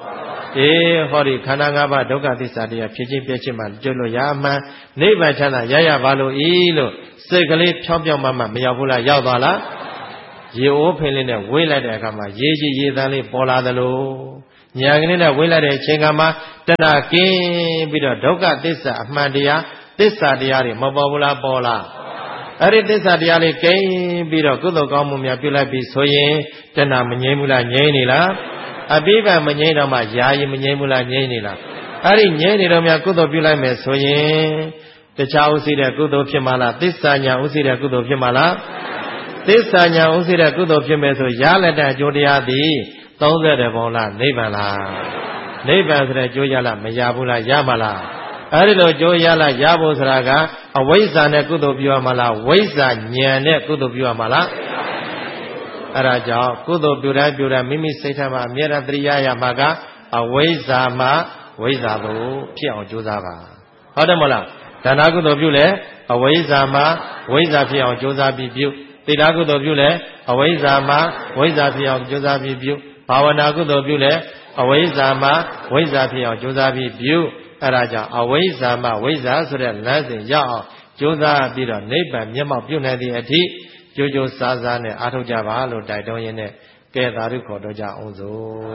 အေးဟောဒီခန္ဓာ၅ပါးဒုက္ခသစ္စာတရားဖြစ်ချင်းပြည့်ချင်းမှကျွလို့ရမှန်နိဗ္ဗာန်ချမ်းသာရရပါလို့ဤလို့စိတ်ကလေးဖြောင်းပြောင်းမှမှမရောက်ဘူးလားရောက်သွားလားရေအိုးဖင်လေးနဲ့ဝေးလိုက်တဲ့အခါမှာရေကြီးရေသန်းလေးပေါ်လာသလိုညာကလေးနဲ့ဝေးလိုက်တဲ့အချိန်ကမှတဏှာကင်းပြီးတော့ဒုက္ခသစ္စာအမှန်တရားသစ္စာတရားတွေမပေါ်ဘူးလားပေါ်လားအဲ့ဒီသစ္စာတရားလေးကင်းပြီးတော့ကုသိုလ်ကောင်းမှုများပြုလိုက်ပြီးဆိုရင်တဏှာမငြိမ်းဘူးလားငြိမ်းနေလားအပိပံမငြိမ်းတော့မှယာယီမငြိမ်းဘူးလားငြိမ်းနေလားအဲ့ဒီငြိမ်းနေတော့များကုသိုလ်ပြုလိုက်မယ်ဆိုရင်တခြားဥသိတဲ့ကုသိုလ်ဖြစ်မှာလားသစ္စာညာဥသိတဲ့ကုသိုလ်ဖြစ်မှာလားသစ္စာညာဥသိတဲ့ကုသိုလ်ဖြစ်မယ်ဆိုရလက်တဲ့အကျိုးတရားသည်သုံးဆယ်တဲ့ပုံလားနိဗ္ဗာန်လားနိဗ္ဗာန်ဆိုတဲ့ကျိုးရလားမရဘူးလားရမှာလားအဲ့ဒီလိုကျိုးရလားရဖို့ဆိုတာကအဝိဇ္ဇာနဲ့ကုသိုလ်ပြုရမှာလားဝိဇ္ဇာဉာဏ်နဲ့ကုသိုလ်ပြုရမှာလားအဲ့ဒါကြောင့်ကုသိုလ်ပြုတိုင်းပြုတိုင်းမိမိစိတ်ထဲမှာအမြဲတမ်းသတိရရမှာကအဝိဇ္ဇာမှဝိဇ္ဇာကိုဖြစ်အောင်ကြိုးစားပါဟုတ်တယ်မဟုတ်လားဒါနကုသိုလ်ပြုလဲအဝိဇ္ဇာမှဝိဇ္ဇာဖြစ်အောင်ကြိုးစားပြီးပြုသီလကုသိုလ်ပြုလဲအဝိဇ္ဇာမှဝိဇ္ဇာဖြစ်အောင်ကြိုးစားပြီးပြုဘာဝနာကုသိုလ်ပြုလဲအဝိဇ္ဇာမှဝိဇ္ဇာဖြစ်အောင်ကြိုးစားပြီးပြုအဲ့ဒါကြောင့်အဝိဇ္ဇာမှဝိဇ္ဇာဆိုတဲ့လမ်းစဉ်ရောက်အောင်ကြိုးစားပြီးတော့နိဗ္ဗာန်မျက်မှောက်ပြုနိုင်သည့်အထိကြိုးကြိုးစားစားနဲ့အားထုတ်ကြပါလို့တိုက်တွန်းရင်းနဲ့ကဲသာဓုခေါ်တော့ကြအောင်စို့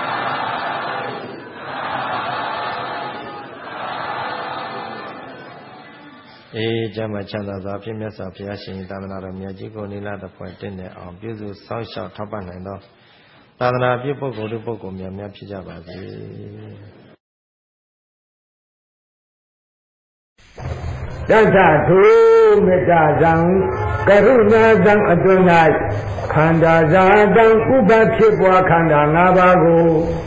အေးကျမ်းမှာချမ်းသာစွာဖြစ်မြတ်စွာဘုရားရှင်သာသနာတော်မြတ်ကြီးကိုနိလတဖွယ်တင့်တဲ့အောင်ပြုစုစောင့်ရှောက်ထောက်ပံ့နိုင်သောသာသနာပြုပုဂ္ဂိုလ်တို့ပုဂ္ဂိုလ်များများဖြစ်ကြပါစေတထထုမေတ္တာဇံကရုဏာဇံအတွင်း၌ခန္ဓာဇာတံဥပဖြစ်ပွားခန္ဓာ၅ပါးကို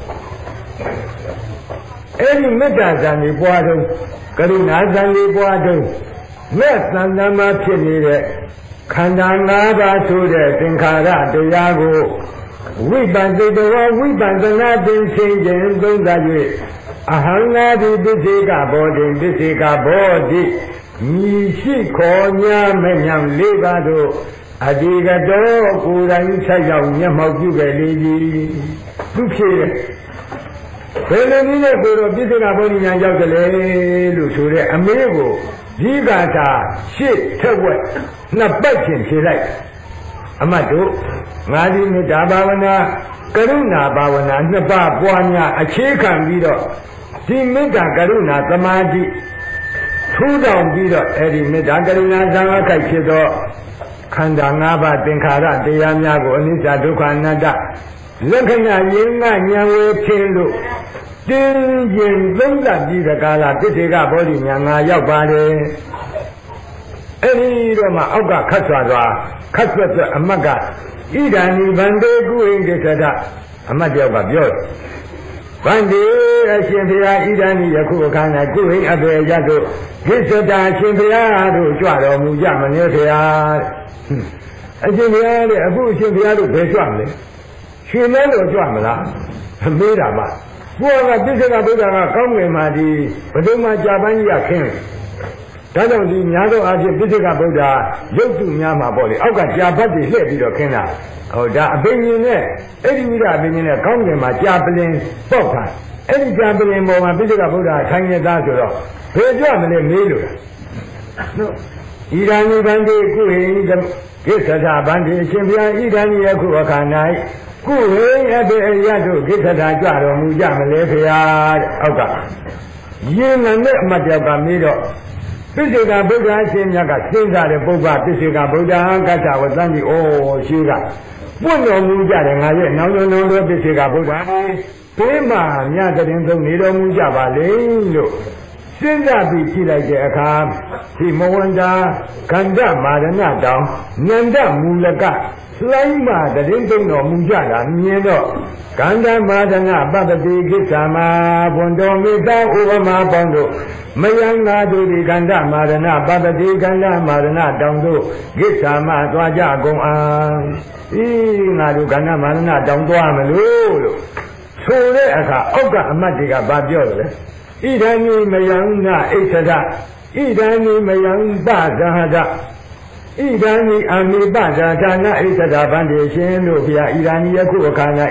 အဲ့ဒီမေတ္တာဇံကိုပွားတော့ကရုဏာဇံကိုပွားတော့မဲ့သံသမာဖြစ်နေတဲ့ခန္ဓာ၅ပါးဆိုတဲ့သင်္ခါရတရားကိုဝိပဿနာတော်ဝိပဿနာသင်ခြင်းခြင်းသုံးသပ်၍အဟံငါတိပစ္စေကဘောဓိပစ္စေကဘောဓိမြည်ရှိခေါ်ညာမညံလေးပါးတို့အဒီကတော်ကိုယ်တိုင်ဆက်ရောက်မျက်မှောက်ပြုခဲ့လေပြီသူဖြစ်ဘယ်လိုနည်းနဲ့ကိုယ်တော်ပစ္စေကဘောဓိညာရောက်တယ်လေလို့ဆိုတဲ့အမေးကိုဒီကသာရှစ်ထက်ဝက်နှစ်ပတ်ချင်းဖြေလိုက်အမတ်တို့ငါဒီမေတ္တာဘာဝနာကရုဏာဘာဝနာနှစ်ပါးပွားများအခြေခံပြီးတော့ဒီမေတ္တာကရုဏာသမာဓိထူးတောင်ပြီးတော့အဲ့ဒီမေတ္တာကရုဏာသံဃာခိုက်ဖြစ်သောခန္ဓာ၅ပါးသင်္ခါရတရားများကိုအနိစ္စဒုက္ခအနတ္တလက္ခဏာရင်းကဉာဏ်ဝေခြင်းလို့တင်းကျင်သုံးသပ်ပြီးတဲ့ကာလပစ္စေကဘောဓိညာငါရောက်ပါတယ်အဲ့ဒီတော့မှအောက်ကခတ်စွာစွာခတ်ဆွတ်ဆွတ်အမတ်ကဣဒာနိဗန္တေကုဟိတေသဒအမတ်တယောက်ကပြောတယ်ဗန္တိအရှင်ဘုရားဣဒာနိယခုအခါ၌ကုဟိအဘေယတို့ဂိသတာအရှင်ဘုရားတို့ကြွတော်မူကြမနေဖျားအရှင်ဘုရားတဲ့အခုအရှင်ဘုရားတို့ဘယ်ကြွမလဲရွှေမဲလို့ကြွမလားမေးတာပါဘုရားကပစ္စေကဗုဒ္ဓကကောင်းငင်မှာဒီဘဒုမကြာပန်းကြီးကခင်းဒါကြောင့်ဒီများသောအားဖြင့်ပစ္စေကဗုဒ္ဓရုပ်တုများမှာပေါ့လေအောက်ကကြာဘတ်တွေလှည့်ပြီးတော့ခင်းတာဟောဒါအပင်ကြီးနဲ့အဲ့ဒီဝိဒအပင်ကြီးနဲ့ကောင်းငင်မှာကြာပလင်ပေါက်တာအဲ့ဒီကြာပလင်ပေါ်မှာပစ္စေကဗုဒ္ဓထိုင်နေတာဆိုတော့ဘယ်ကြွမလဲမေးလို့နော်ဣဒာနိဗန္တိကုဟိကိစ္စတာဗန္တိအရှင်ဘုရားဣဒာနိယခုအခါ၌ကုဟိအဘေယတို့ကိစ္စတာကြတော်မူကြမလဲဖရာတဲ့အောက်ကယင်းနဲ့အမတ်တယောက်ကမေးတော့ပစ္စေကဗုဒ္ဓရှင်မြတ်ကစဉ်းစားတဲ့ပုဗ္ဗပစ္စေကဗုဒ္ဓကတ္တဝသံတိဩရှိကပွင့်တော်မူကြတယ်ငါရဲ့နောင်တော်တော်ပစ္စေကဗုဒ္ဓဘေးမှာမြတ်တဲ့သုံးနေတော်မူကြပါလေလို့စဉ်းစားပြီးကြည့်လိုက်တဲ့အခါဒီမဝန္တာကန္တမာရဏတောင်နန္ဒမူလကလှိုင်းမှာတရင်သုံးတော်မူကြတာမြင်တော့ကန္တမာရဏပတ္တိကိစ္ဆာမှာဘွန်တော်မိသားဥပမာပေါင်းတို့မယံငါတို့ဒီကန္တမာရဏပတ္တိကန္တမာရဏတောင်တို့ကိစ္ဆာမှာသွားကြကုန်အားဤငါတို့ကန္တမာရဏတောင်သွားမလို့လို့ဆိုတဲ့အခါအောက်ကအမတ်တွေကဗာပြောတယ်လေဣဒံနိမယံနာဣစ္ဆဒဣဒံနိမယံပဇာဟဒဣဒံနိအာမိပဇာဌာနဣစ္ဆဒဗန္တိရှင်တို့ဘုရားဣဒံနိယခုအခါ၌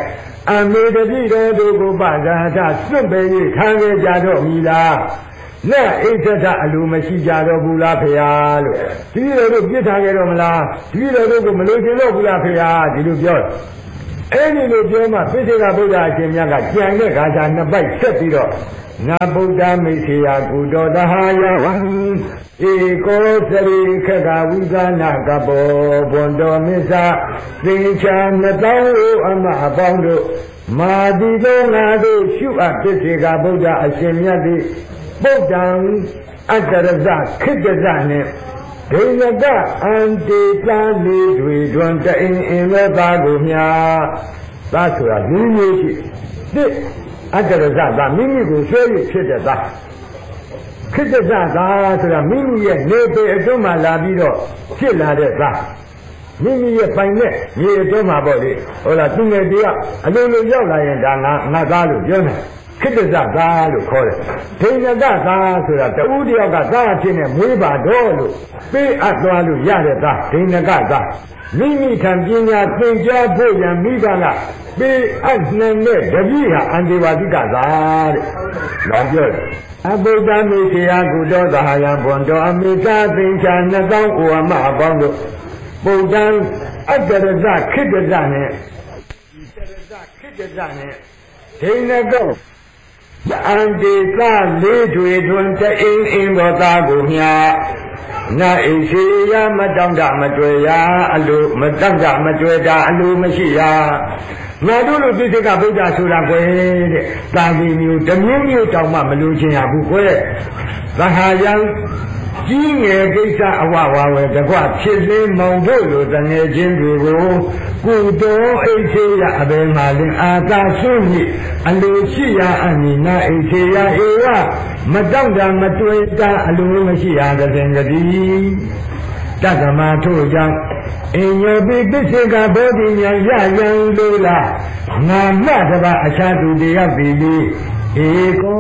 အမေတတိတော်တို့ကိုပါဇာထစွန့်ပယ်၍ခံခဲ့ကြတော့မီလားနဲ့အိဋ္ဌထအလိုမရှိကြတော့ဘူးလားဖေဟာလို့ဒီလိုတို့ပြစ်ထားခဲ့တော့မလားဒီလိုတို့ကိုမလို့ရှင်တော့ဘူးလားဖေဟာဒီလိုပြောအဲ့ဒီလိုပြောမှပိစိကဗုဒ္ဓအရှင်မြတ်ကကြံတဲ့ခါကျနှစ်ပိုက်ဆက်ပြီးတော့နာဗုဒ္ဓမိခေယကုတောတဟာယဝံဧကောသရိခက္ခဝိသနာကဘောဘွန်တော်မစ္ဆာသင်္ချာနှစ်သောင်းအမအပေါင်းတို့မာတိသောငါတို့ရှုအပ်ပိစိကဗုဒ္ဓအရှင်မြတ်သည်ဗုဒ္ဓံအတ္တရဇခိတ္တဇနဲ့ဒိဏကအန္တေတာလေးတွေတွင်တအိမ်အင်းသောသားကိုမြာသားဆိုတာလူမျိုးရှိတစ်အတ္တရဇသာမိမိကိုဆွဲရဖြစ်တဲ့သားခိတ္တဇသာဆိုတာမိမိရဲ့နေပေအတွင်းမှာလာပြီးတော့ဖြစ်လာတဲ့သားမိမိရဲ့ပိုင်နဲ့မြေအတွင်းမှာပေါ့လေဟုတ်လားသူငယ်တည်းကအလိုလိုရောက်လာရင်ဒါငါငါသားလို့ပြောတယ်ခိတ္တဇသာလို့ခေါ်တယ်ဒိဏကသာဆိုတာတူတယောက်ကသားအဖြစ်နဲ့မွေးပါတော့လို့ပေးအပ်သွားလို့ရတဲ့သားဒိဏကသာမိမိထံပညာသင်ကြားဖို့ရန်မိဘကပေးအပ်နိုင်တဲ့တပည့်ဟာအန္တိဝါတိကသာတဲ့။လောပြောတယ်အဘုဒ္ဓမေခေယကုတောသဟာယံဘွန်တော်အမိသာသင်္ချာနှစ်သောင်းဩဝမအပေါင်းတို့ဗုဒ္ဓံအတ္တရဇခိတ္တဇနဲ့ဒီတရဇခိတ္တဇနဲ့ဒိဏကောအန္တိကလေးတွေတွင်တအိမ်အင်းသောသားကိုမြာနာဣရှိယမတောင့်တမတွေ့ရအလိုမတောင့်တမတွေ့တာအလိုမရှိရငါတို့လိုပိစိကဗုဒ္ဓဆိုတာကွယ်တဲ့တာဝီမျိုးတမျိုးမျိုးတောင်မှမလို့ခြင်းရဘူးကွယ်သဟာယံကြီးငယ်ကိစ္စအဝဝဝဲတကွဖြစ်လင်းမောင်ဖို့လိုတငယ်ချင်းတွေကိုကုတော်အိတ်သေးရအဘယ်မှာလင်အာသာဆွင့်မိအလိုရှိရအနိနာအိတ်သေးရဧဝမတောင့်တာမတွေ့တာအလိုမရှိရတဲ့စဉ်ကတိတက္ကမထို့ကြောင့်အင်ညေပိပိစိကဘောဓိညာရယံလို့လားငါမှတပါအခြားသူတယောက်ပြီလေဧကော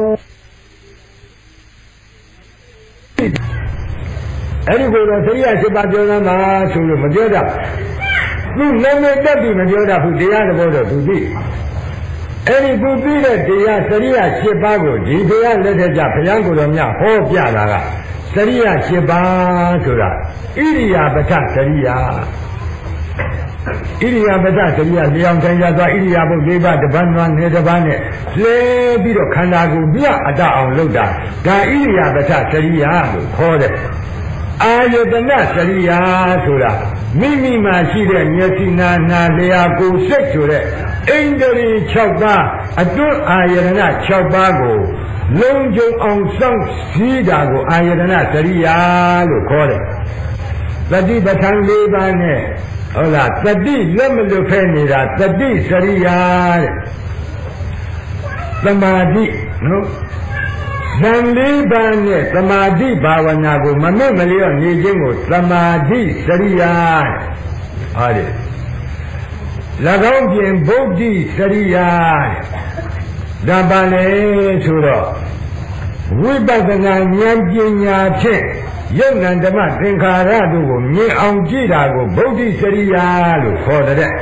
အဲ့ဒီကိုယ်တော်သရိယာရှိပါပြောသားမှာဆိုလို့မပြောတတ်သူနာမည်တက်ပြီးမပြောတတ်ဘူးတရားတော်တော့သူသိအဲ့ဒီသူသိတဲ့တရားသရိယာရှိပါကိုဒီတရားလက်ထက်ကျဘုရားကိုယ်တော်မြတ်ဟောပြတာကသရိယာရှိပါဆိုတာဣရိယာပဋ္ဌသရိယာဣရိယာပဋ္ဌသရိယာလျောင်ထိုင်ကြသွားဣရိယာပုတ်၄ပါးတပတ်နွားနေတပတ်နဲ့လဲပြီးတော့ခန္ဓာကိုယ်မြအတအောင်လုပ်တာဒါဣရိယာပဋ္ဌသရိယာလို့ခေါ်တယ်အာယတနစရိယာဆိုတာမိမိမှာရှိတဲ့မျက်စိနာနာလျာကိုယ်စိတ်ဆိုတဲ့အိန္ဒြေ၆ပါးအတွန်းအာယတန၆ပါးကိုလုံးကျုံအောင်စောင့်စည်းတာကိုအာယတနစရိယာလို့ခေါ်တယ်သတိပဋ္ဌာန်၄ပါးနဲ့ဟုတ်လားသတိလက်မလွတ်ဖဲနေတာသတိစရိယာတဲ့သမာဓိနော်ဇန်လေးပါးနဲ့သမာဓိဘာဝနာကိုမမေ့မလျော့နေခြင်းကိုသမာဓိစရိယာဟာတဲ့၎င်းပြင်ဗုဒ္ဓိစရိယာဒါပါလေဆိုတော့ဝိပဿနာဉာဏ်ပညာဖြင့်ယုတ်နံဓမ္မသင်္ခါရတို့ကိုမြင်အောင်ကြည့်တာကိုဗုဒ္ဓိစရိယာလို့ခေါ်တဲ့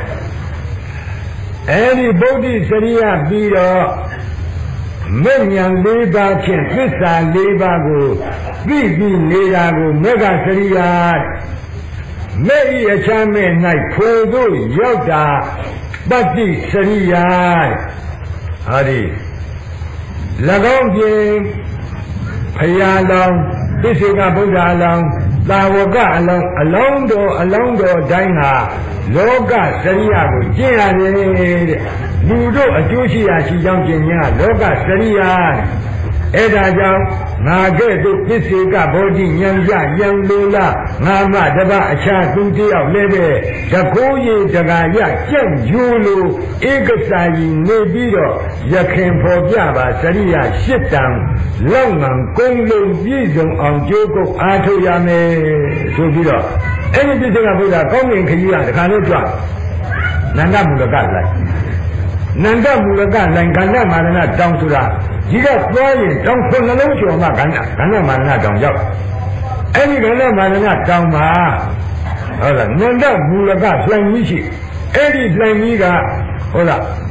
အဲဒီဗုဒ္ဓိစရိယာပြီးတော့မေဉဏ်လေးပါးဖြင့်သစ္စာလေးပါးကိုသိပြီးနေတာကိုမေဃစရိယာမဲ့ဤအချမ်းမဲ့၌ဖိုတို့ရောက်တာပတ္တိစရိယာဟာဒီ၎င်းပြင်ဖရာလောင်းပိစိကဗုဒ္ဓအလောင်းသာဝကအလောင်းအလောင်းတော်အလောင်းတော်တိုင်းဟာလောကစရိယာကိုကျင့်ရတယ်တဲ့လူတို့အကျိုးရှိရာရှိကြောင်းကျင့်ခြင်းကလောကစရိယာအဲ့ဒါကြောင့်ငါကဲ့သို့ပိစိကဗောဓိဉာဏ်ရဉာဏ်လိုလားငါမှတပတ်အခြားသူတယောက်လည်းပဲတကိုးရည်တကာရကြက်ဂျိုးလိုဧကစာကြီးနေပြီးတော့ရခင်ဖော်ပြပါစရိယာရှစ်တန်လောက်ငံကုန်းလုံးပြည့်စုံအောင်ကြိုးကုပ်အားထုတ်ရမယ်ဆိုပြီးတော့အဲ့ဒီပိစိကဗုဒ္ဓကောင်းကင်ခကြီးကတခါလို့ကြွနန္ဒမူလကလိုက်နန္ဒမူလကလိုင်ကန္နမာရဏတောင်ဆိုတာဒီကသွားရင်တောင်ခုနှလုံးကျော်မှကန္နကန္နမာရဏတောင်ရောက်အဲ့ဒီကန္နမာရဏတောင်မှာဟုတ်လားနန္ဒမူလကလှိုင်ကြီးရှိအဲ့ဒီလှိုင်ကြီးကဟုတ်လား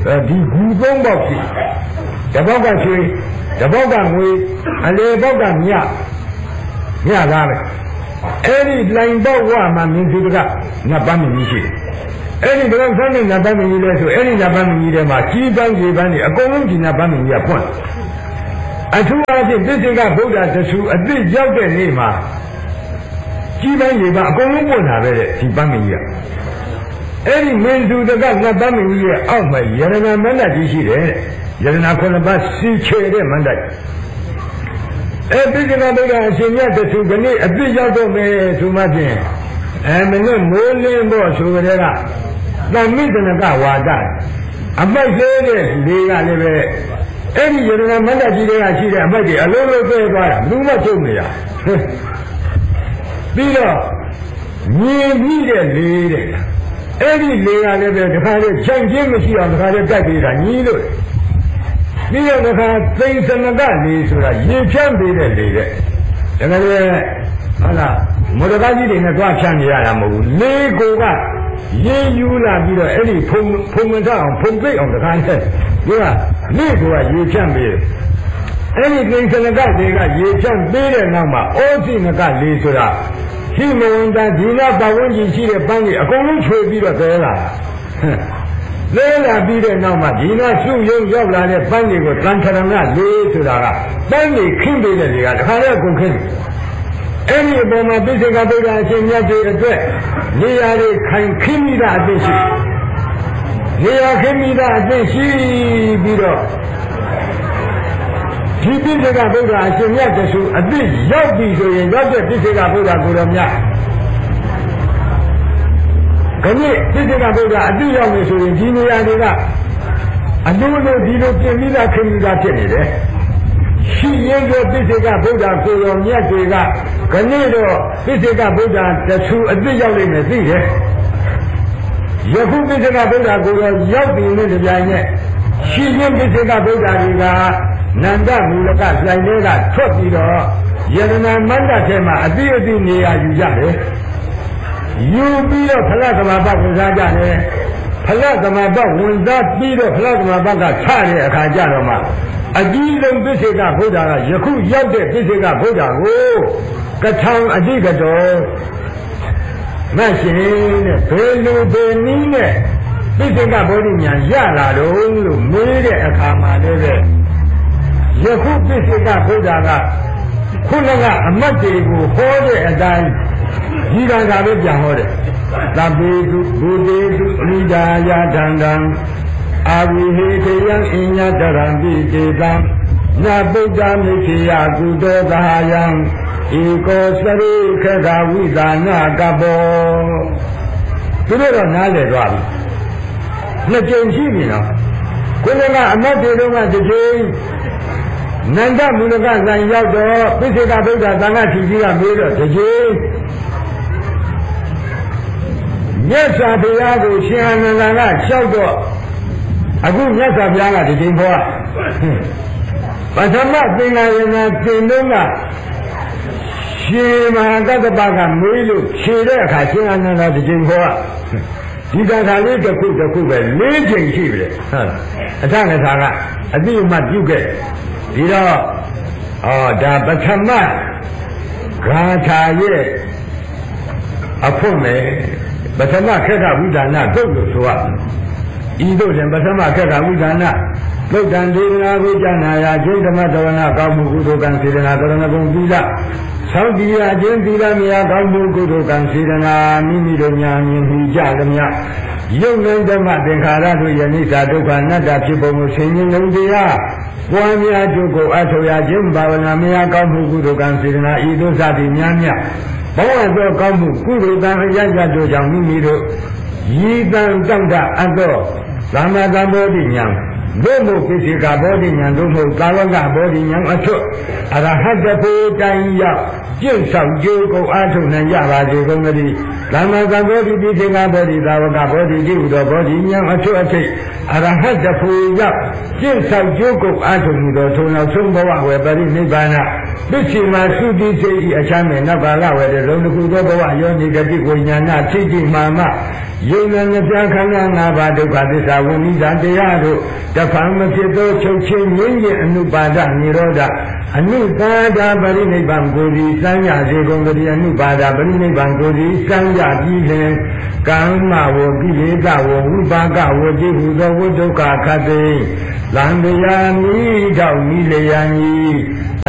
ဒီဘူသုံးပေါက်ရှိတပေါက်ကရွှေတပေါက်ကငွေအလေပေါက်ကမြမြသားပဲအဲ့ဒီလိုင်ပေါက်ဝမှာမင်းသူကနတ်ပန်းမင်းရှိတယ်အဲ့ဒီတော့ဆန်းနေနတ်ပန်းမင်းကြီးလဲဆိုအဲ့ဒီနတ်ပန်းမင်းကြီးထဲမှာကြီးပန်းကြီးပန်းတွေအကုန်လုံးဒီနတ်ပန်းမင်းကြီးကပွင့်အထူးအားဖြင့်သစ္စေကဗုဒ္ဓတဆူအသိရောက်တဲ့နေ့မှာကြီးပန်းကြီးပန်းအကုန်လုံးပွင့်တာပဲတဲ့ဒီပန်းမင်းကြီးကအဲ့ဒီမင်းသူတကနတ်ပန်းမင်းကြီးရဲ့အောက်မှာယရဏမန္တကြီးရှိတယ်ယရဏခုနှစ်ပါးစီချေတဲ့မန္တအဲ့ဒီကနေ့ဗုဒ္ဓအရှင်မြတ်တဆူကနေ့အသိရောက်တော့မယ်ဆိုမှဖြင့်အဲမနေ့မိုးလင်းဖို့ဆိုကြတဲ့ကသမိတနကဝါဒအမိုက်သေးတဲ့လေကလည်းပဲအဲ့ဒီယရဏမန္တကြီးတွေကရှိတဲ့အမိုက်တွေအလုံးလုံးပဲသွားတာဘယ်သူမှချုပ်မရပြီးတော့မြင်ပြီးတဲ့လေတဲ့အဲ့ဒီလေကလည်းပဲတခါလေခြံချင်းမရှိအောင်တခါလေတိုက်ပေးတာညီးလို့ပြီးတော့တခါသိစနကလေဆိုတာရေဖြန့်ပေးတဲ့လေတဲ့ဒါကလည်းဟုတ်လားမော်ဒကားကြီးတွေနဲ့သွားဖြန့်နေရတာမဟုတ်ဘူးလေကိုကရေယူလာပြီးတော့အဲ့ဒီဖုံဖုံမထအောင်ဖုံပိတ်အောင်တခါနဲ့ဒီကလေကိုကရေဖြန့်ပေးအဲ့ဒီသိစနကတွေကရေဖြန့်ပေးတဲ့နောက်မှာဩစိနကလေဆိုတာရှိမဝန်တန်ဒီနာပတ်ဝန်းကျင်ရှိတဲ့ပန်းကြီးအကုန်လုံးချွေပြီးတော့သဲလာလဲလာပြီးတဲ့နောက်မှာဒီနာစုယုံရောက်လာတဲ့ပန်းတွေကိုတန်ခရဏလေးဆိုတာကပန်းကြီးခင်းပေးတဲ့တွေကတခါတည်းကုန်ခင်းအဲ့ဒီအပေါ်မှာပိဿကဗုဒ္ဓအရှင်မြတ်တွေအတွက်နေရာတွေခိုင်ခင်းမိတာအသိရှိနေရာခင်းမိတာအသိရှိပြီးတော့ဒီပိဿကဗုဒ္ဓအရှင်မြတ်တဆူအသိရောက်ပြီဆိုရင်ရောက်တဲ့ပိဿကဗုဒ္ဓကိုယ်တော်မြတ်ခဏပိဿကဗုဒ္ဓအသိရောက်ပြီဆိုရင်ဒီနေရာတွေကအလိုလိုဒီလိုပြင်ပြီးသားခင်းပြီးသားဖြစ်နေတယ်ရှိရင်တော့ပိဿကဗုဒ္ဓကိုယ်တော်မြတ်တွေကခဏတော့ပိဿကဗုဒ္ဓတဆူအသိရောက်လိမ့်မယ်သိတယ်ယခုပိဿကဗုဒ္ဓကိုယ်တော်ရောက်ပြီနဲ့တပြိုင်နက်ရှိရင်ပိဿကဗုဒ္ဓတွေကနန္ဒမူလကဆိုင်လေးကထွက်ပြီးတော့ယရဏမန္တထဲမှာအတိအတိနေရာယူကြတယ်ယူပြီးတော့ဖလားသမဘဝင်စားကြတယ်ဖလားသမဘဝင်စားပြီးတော့ဖလားသမဘကချတဲ့အခါကျတော့မှအကြီးဆုံးပိဿကဗုဒ္ဓကယခုရောက်တဲ့ပိဿကဗုဒ္ဓကိုကထောင်အတိကတော်မရှင်တဲ့ဘယ်လိုဘယ်နည်းနဲ့ပိဿကဗောဓိညာရလာတော့လို့မေးတဲ့အခါမှာလည်းယခုပိဿကဗုဒ္ဓကခုနကအမတ်တွေကိုဟောတဲ့အတိုင်းဒီကံကပဲပြန်ဟောတယ်သဗ္ဗေတုဘုဒေတုအနိဒာယတန္တံအာဝိဟေတယံအညတရံပိတေတံနဗုဒ္ဓမိခေယကုတောသာယံဧကောစရိခဂဝိသာနာကဘောသူတို့တော့နားလည်သွားပြီနှစ်ကြိမ်ရှိပြီနော်ခုနကအမတ်တွေတော့ကတစ်ကြိမ်နန္ဒမူလကဇံရောက်တော့ပိဿကဗုဒ္ဓသံဃာထီကြီးကမေးတော့တကြီးမြတ်စွာဘုရားကိုရှင်အနန္ဒာကလျှောက်တော့အခုမြတ်စွာဘုရားကတကြီးဘောပထမသင်္ဃာယနာသင်တော့ကရှင်မဟာကတ္တပကမေးလို့ခြေတဲ့အခါရှင်အနန္ဒာတကြီးဘောဒီကခါလေးတစ်ခုတစ်ခုပဲလေးချိန်ရှိပြီဟုတ်အထငထာကအတိအမှပြုခဲ့ဒီတော့ဩဒါပထမဂါထာရဲ့အဖို့မယ်ပထမခက်ကဝိဒါနသုတ်လို့ဆိုရဤသို့ရင်ပထမခက်ကဝိဒါနသုတ်တံဒေသနာကိုကျမ်းနာရာကျိဓမ္မသဝနာကောင်းမှုကုသိုလ်ကံစေတနာကရဏဂုံသီလသောတိယအချင်းသီလမြာကောင်းမှုကုသိုလ်ကံစေတနာမိမိတို့ညာမြင်ပြီးကြသမျှယုံနိုင်ဓမ္မသင်္ခါရတို့ယနေ့သာဒုက္ခအနတ္တဖြစ်ပုံကိုဆင်ញင်လုံးတရားပွားများကျုပ်ကိုအထောက်ရခြင်းဘာဝနာမြာကောင်းမှုကုသိုလ်ကံစေတနာဤသို့စသည်များများဘဝသောကောင်းမှုကုသိုလ်ကံအရရတို့ကြောင့်မိမိတို့ရည်တန်တောင့်တအပ်သောသမ္မာသမ္ဗောဓိဉာဏ်တို့မို့ပိစိကဘောဓိဉာဏ်တို့မို့ကာလကဘောဓိဉာဏ်အထွတ်အရဟတဖို့တိုင်ရောက်ကျင့်ဆောင်ကြိုးကိုအားထုတ်နိုင်ကြပါစေကုန်သတည်းသမ္မာသမ္ဗောဓိပိစိကဘောဓိသာဝကဘောဓိတိဟုသောဘောဓိဉာဏ်အထွတ်အထိပ်အရဟတဖို့ရောက်ကျင့်ဆောင်ကြိုးကိုအားထုတ်မှုသောထုံနောက်ဆုံးဘဝဝေပရိနိဗ္ဗာန်ပစ္စေမာသုတိစေဤအချမ်းမဲ့နောက်ကာလဝေတဲ့လုံးတစ်ခုသောဘဝယောနိဂတိဝိညာဏထိတိမာမယုံနာပြခန္ဓာ၅ပါးဒုက္ခသစ္စာဝိနိဒာတရားတို့တဖန်မဖြစ်သောချုပ်ချင်းငြင်းရင်အနုပါဒနိရောဓအနုပါဒပရိနိဗ္ဗာန်ကိုယ်ဒီစံရစေကုန်တည်းအနုပါဒပရိနိဗ္ဗာန်ကိုယ်ဒီစံရပြီးလင်ကာမဝကိလေသာဝဝိပါကဝတိဟုသောဝိဒုက္ခခတ်သိလံတရားမိထောက်မိလျံဤ